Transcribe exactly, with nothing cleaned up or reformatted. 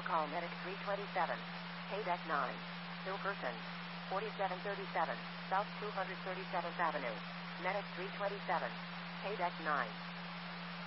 call Medic three twenty-seven. K-Deck nine. Still person. forty-seven thirty-seven, South two hundred thirty-seventh Avenue. Medic three twenty-seven. K-Deck nine.